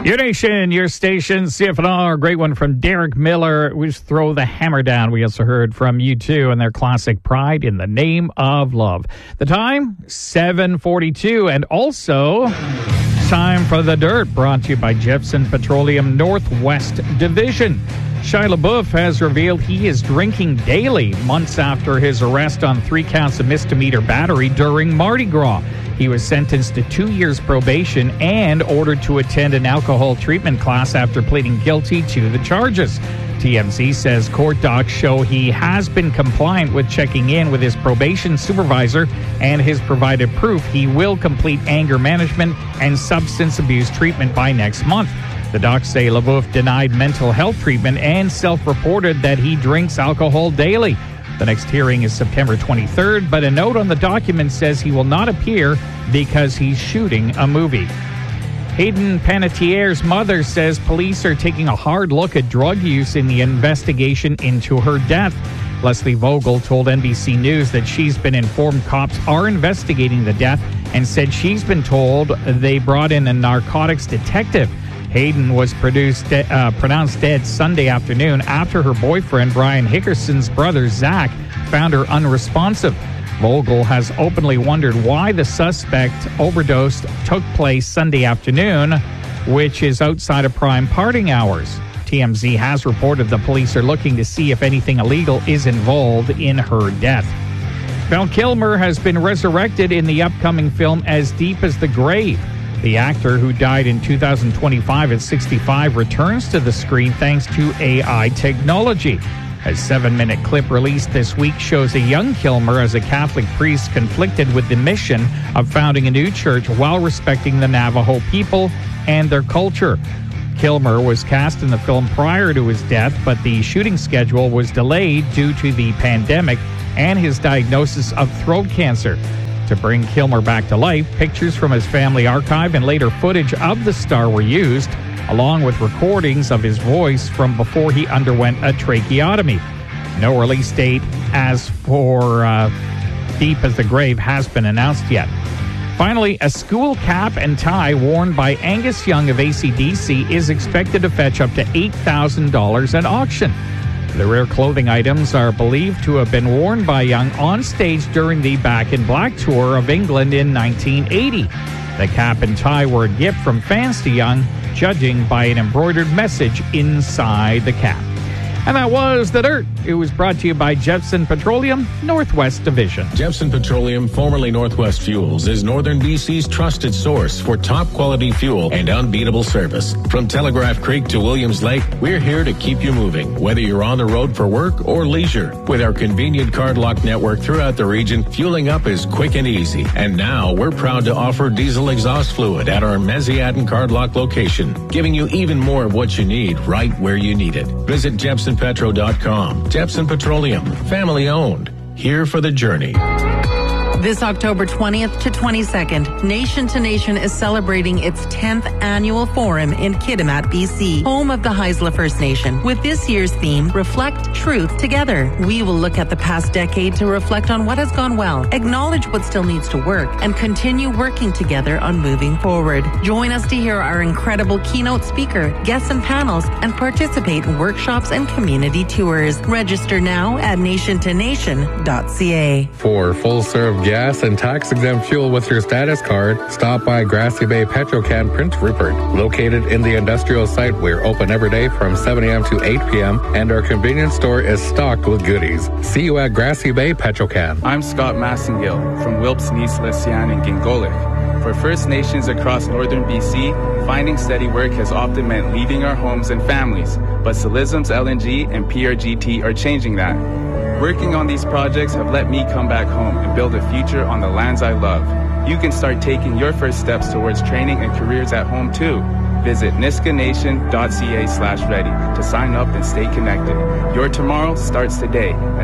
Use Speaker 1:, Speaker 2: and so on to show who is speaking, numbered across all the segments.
Speaker 1: Your nation, your station, CFNR. Great one from Derek Miller. We just throw the hammer down. We also heard from U2 and their classic Pride in the Name of Love. The time, 7:42. And also, time for The Dirt, brought to you by Jepson Petroleum Northwest Division. Shia LaBeouf has revealed he is drinking daily months after his arrest on 3 counts of misdemeanor battery during Mardi Gras. He was sentenced to 2 years probation and ordered to attend an alcohol treatment class after pleading guilty to the charges. TMZ says court docs show he has been compliant with checking in with his probation supervisor and has provided proof he will complete anger management and substance abuse treatment by next month. The docs say LaBeouf denied mental health treatment and self-reported that he drinks alcohol daily. The next hearing is September 23rd, but a note on the document says he will not appear because he's shooting a movie. Hayden Panettiere's mother says police are taking a hard look at drug use in the investigation into her death. Leslie Vogel told NBC News that she's been informed cops are investigating the death and said she's been told they brought in a narcotics detective. Hayden was pronounced dead Sunday afternoon after her boyfriend, Brian Hickerson's brother, Zach, found her unresponsive. Vogel has openly wondered why the suspect overdose took place Sunday afternoon, which is outside of prime partying hours. TMZ has reported the police are looking to see if anything illegal is involved in her death. Val Kilmer has been resurrected in the upcoming film As Deep as the Grave. The actor, who died in 2025 at 65, returns to the screen thanks to AI technology. A 7-minute clip released this week shows a young Kilmer as a Catholic priest conflicted with the mission of founding a new church while respecting the Navajo people and their culture. Kilmer was cast in the film prior to his death, but the shooting schedule was delayed due to the pandemic and his diagnosis of throat cancer. To bring Kilmer back to life, pictures from his family archive and later footage of the star were used, along with recordings of his voice from before he underwent a tracheotomy. No release date as for Deep as the Grave has been announced yet. Finally, a school cap and tie worn by Angus Young of AC/DC is expected to fetch up to $8,000 at auction. The rare clothing items are believed to have been worn by Young on stage during the Back in Black tour of England in 1980. The cap and tie were a gift from fans to Young, judging by an embroidered message inside the cap. And that was The Dirt. It was brought to you by Jepson Petroleum Northwest Division.
Speaker 2: Jepson Petroleum, formerly Northwest Fuels, is Northern BC's trusted source for top-quality fuel and unbeatable service. From Telegraph Creek to Williams Lake, we're here to keep you moving, whether you're on the road for work or leisure. With our convenient card lock network throughout the region, fueling up is quick and easy. And now, we're proud to offer diesel exhaust fluid at our Meziadin card lock location, giving you even more of what you need right where you need it. Visit JepsonPetro.com. Jepson Petroleum, family owned. Here for the journey.
Speaker 3: This October 20th to 22nd, Nation to Nation is celebrating its 10th annual forum in Kitimat, BC, home of the Haisla First Nation. With this year's theme, Reflect Truth Together. We will look at the past decade to reflect on what has gone well, acknowledge what still needs to work, and continue working together on moving forward. Join us to hear our incredible keynote speaker, guests and panels, and participate in workshops and community tours. Register now at nationtonation.ca.
Speaker 4: For full-serve gas and tax-exempt fuel with your status card, stop by Grassy Bay Petrocan Prince Rupert. Located in the industrial site, we're open every day from 7 a.m. to 8 p.m., and our convenience store is stocked with goodies. See you at Grassy Bay Petrocan.
Speaker 5: I'm Scott Massengill from Wilpes, Nisla, Sian, and Gingolik. For First Nations across northern BC, finding steady work has often meant leaving our homes and families, but Silism's LNG and PRGT are changing that. Working on these projects have let me come back home and build a future on the lands I love. You can start taking your first steps towards training and careers at home too. Visit niskanation.ca/ready to sign up and stay connected. Your tomorrow starts today at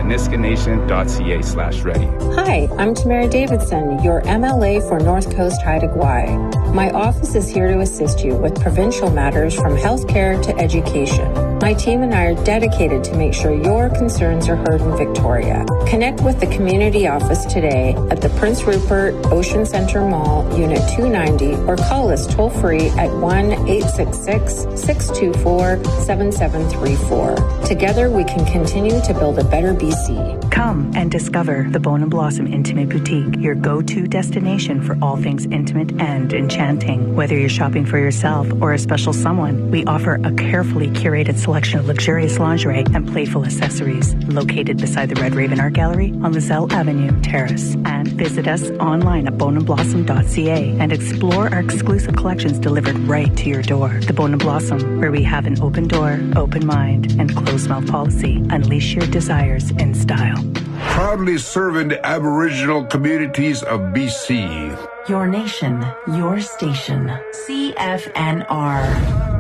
Speaker 5: niskanation.ca/ready.
Speaker 6: Hi, I'm Tamara Davidson, your MLA for North Coast Haida Gwaii. My office is here to assist you with provincial matters from healthcare to education. My team and I are dedicated to make sure your concerns are heard in Victoria. Connect with the community office today at the Prince Rupert Ocean Center Mall, Unit 290, or call us toll-free at 1 866-624-7734. Together, we can continue to build a better BC.
Speaker 7: Come and discover the Bone & Blossom Intimate Boutique, your go-to destination for all things intimate and enchanting. Whether you're shopping for yourself or a special someone, we offer a carefully curated selection of luxurious lingerie and playful accessories. Located beside the Red Raven Art Gallery on Lizelle Avenue, Terrace. And visit us online at boneandblossom.ca and explore our exclusive collections delivered right to your door. The Bone & Blossom, where we have an open door, open mind, and closed-mouth policy. Unleash your desires in style.
Speaker 8: Proudly serving the Aboriginal communities of BC.
Speaker 3: Your nation, your station. CFNR.